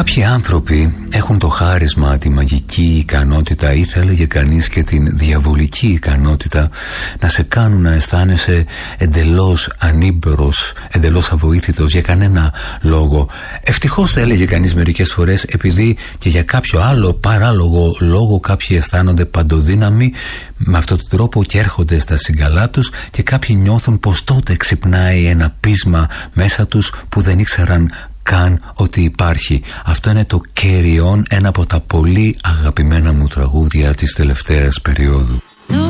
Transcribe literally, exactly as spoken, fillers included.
Κάποιοι άνθρωποι έχουν το χάρισμα, τη μαγική ικανότητα ή θα έλεγε κανείς και την διαβολική ικανότητα να σε κάνουν να αισθάνεσαι εντελώς ανήμπορος, εντελώς αβοήθητος για κανένα λόγο. Ευτυχώς θα έλεγε κανείς μερικές φορές, επειδή και για κάποιο άλλο παράλογο λόγο κάποιοι αισθάνονται παντοδύναμοι με αυτόν τον τρόπο και έρχονται στα συγκαλά τους, και κάποιοι νιώθουν πως τότε ξυπνάει ένα πείσμα μέσα τους που δεν ήξεραν καν ότι υπάρχει. Αυτό είναι το Carry On, ένα από τα πολύ αγαπημένα μου τραγούδια της τελευταίας περίοδου.